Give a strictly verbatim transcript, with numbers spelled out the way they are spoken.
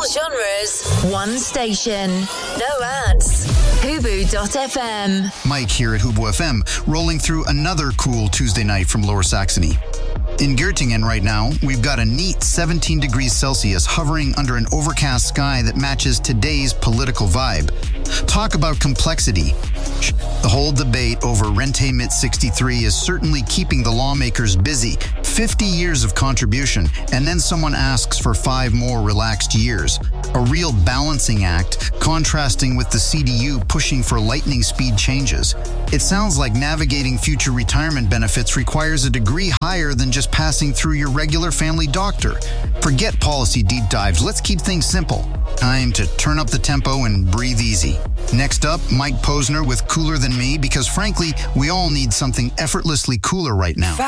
genres, one station. No ads. Hubu dot f m. Mike here at Hubu F M, rolling through another cool Tuesday night from Lower Saxony. In Göttingen right now, we've got a neat seventeen degrees Celsius hovering under an overcast sky that matches today's political vibe. Talk about complexity. The whole debate over Rente Mitt sixty-three is certainly keeping the lawmakers busy. fifty years of contribution, and then someone asks for five more relaxed years. A real balancing act, contrasting with the C D U pushing for lightning speed changes. It sounds like navigating future retirement benefits requires a degree higher than just passing through your regular family doctor. Forget policy deep dives. Let's keep things simple. Time to turn up the tempo and breathe easy. Next up, Mike Posner with Cooler Than Me, because frankly, we all need something effortlessly cooler right now.